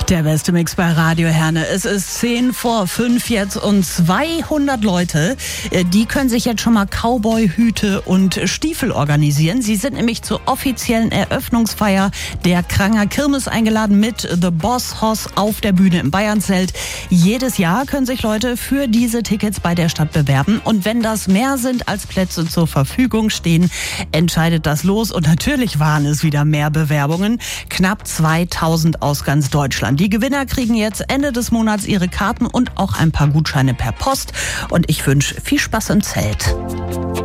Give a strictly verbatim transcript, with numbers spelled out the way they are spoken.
Der beste Mix bei Radio Herne. Es ist zehn vor fünf jetzt und zweihundert Leute, die können sich jetzt schon mal Cowboy-Hüte und Stiefel organisieren. Sie sind nämlich zur offiziellen Eröffnungsfeier der Kranger Kirmes eingeladen mit The Boss Hoss auf der Bühne im Bayernzelt. Jedes Jahr können sich Leute für diese Tickets bei der Stadt bewerben. Und wenn das mehr sind, als Plätze zur Verfügung stehen, entscheidet das Los. Und natürlich waren es wieder mehr Bewerbungen. Knapp zweitausend aus ganz Deutschland. Die Gewinner kriegen jetzt Ende des Monats ihre Karten und auch ein paar Gutscheine per Post. Und ich wünsche viel Spaß im Zelt.